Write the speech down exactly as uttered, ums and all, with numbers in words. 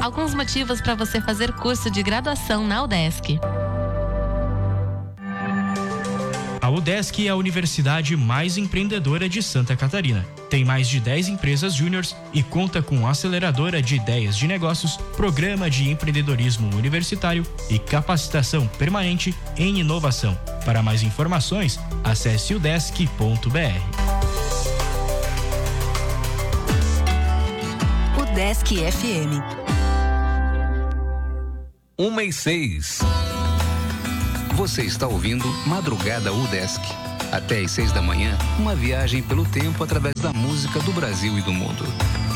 Alguns motivos para você fazer curso de graduação na UDESC. A UDESC é a universidade mais empreendedora de Santa Catarina. Tem mais de dez empresas júniores e conta com aceleradora de ideias de negócios, programa de empreendedorismo universitário e capacitação permanente em inovação. Para mais informações, acesse udesc ponto b r. UDESC F M. Uma e seis. Você está ouvindo Madrugada UDESC. Até às seis da manhã, uma viagem pelo tempo através da música do Brasil e do mundo.